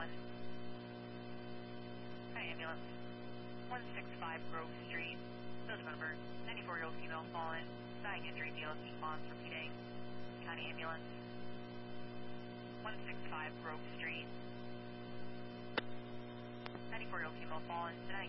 911. Hi, ambulance. 165 Grove Street, Village of Edinburgh. 94-year-old female fallen. Dying injury DLT response repeating. County ambulance. 165 Grove Street. 94-year-old female fallen. Denying